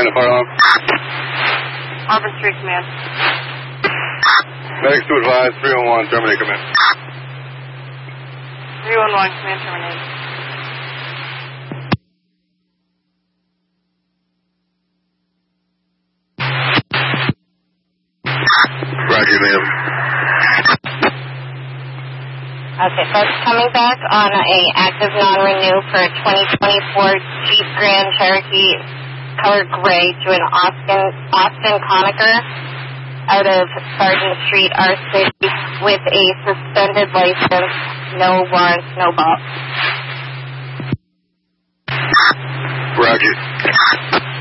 a fire alarm. Auburn Street Command. Medics to advise, 311, terminate command. 311, command terminate. Roger, ma'am. Okay, so it's coming back on a active non-renew for a 2024 Jeep Grand Cherokee color gray to an Austin Conacher out of Sergeant Street, our city, with a suspended license, no warrants, no ball. Roger.